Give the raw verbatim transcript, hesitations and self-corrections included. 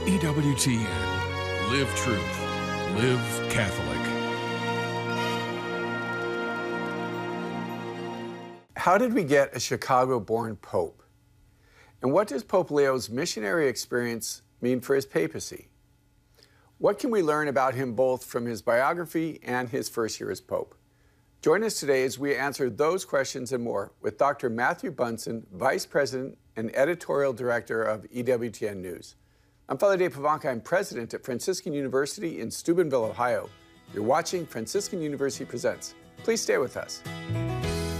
E W T N. Live truth. Live Catholic. How did we get a Chicago-born pope? And what does Pope Leo's missionary experience mean for his papacy? What can we learn about him both from his biography and his first year as pope? Join us today as we answer those questions and more with Doctor Matthew Bunson, Vice President and Editorial Director of E W T N News. I'm Father Dave Pivonka. I'm President at Franciscan University in Steubenville, Ohio. You're watching Franciscan University Presents. Please stay with us.